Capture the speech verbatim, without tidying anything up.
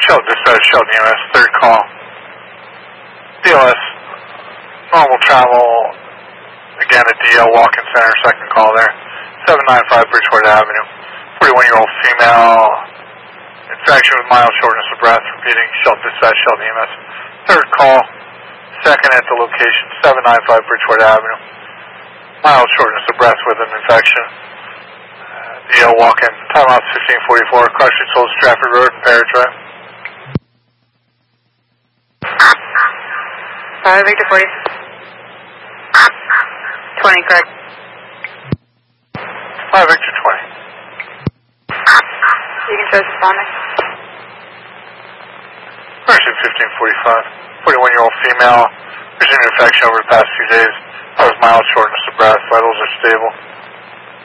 Shelton dispatch, Shelton E M S, third call. D L S, normal travel, again at D L Walk-In Center, second call there. seven ninety-five Bridgewater Avenue. forty-one-year-old female, infection with mild shortness of breath, repeating, Shelton dispatch, Shelton E M S. Third call, second at the location, seven ninety-five Bridgewater Avenue. Mild shortness of breath with an infection. Uh, D L Walk-In, timeout fifteen forty-four, Cross Street, Souls, Stratford Road, and Parrot Drive. five Victor forty. twenty, correct. five Victor twenty. You can choose responding. Person fifteen forty-five, forty-one-year-old female, presumed infection over the past few days. Has mild shortness of breath, vitals are stable.